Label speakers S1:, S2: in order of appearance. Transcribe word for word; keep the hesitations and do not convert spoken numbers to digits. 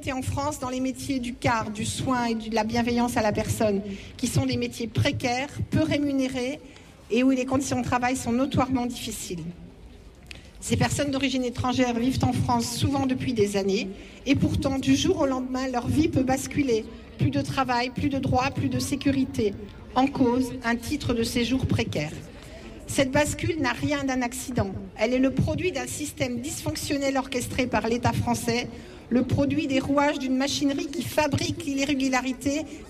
S1: en France dans les métiers du quart, du soin et de la bienveillance à la personne, qui sont des métiers précaires, peu rémunérés et où les conditions de travail sont notoirement difficiles. Ces personnes d'origine étrangère vivent en France souvent depuis des années et pourtant, du jour au lendemain, leur vie peut basculer. Plus de travail, plus de droits, plus de sécurité. En cause, un titre de séjour précaire. Cette bascule n'a rien d'un accident. Elle est le produit d'un système dysfonctionnel orchestré par l'État français, le produit des rouages d'une machinerie qui fabrique l'irrégularité